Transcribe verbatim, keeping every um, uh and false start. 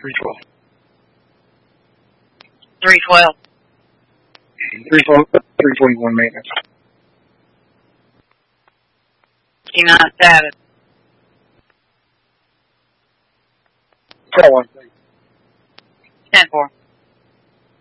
three twelve. three twelve. three twelve, three twenty-one maintenance. fifty-nine status. Call one. ten four.